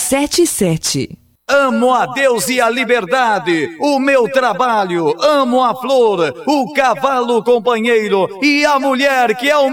77. Amo a Deus e a liberdade, o meu trabalho, amo a flor, o cavalo companheiro e a mulher que é o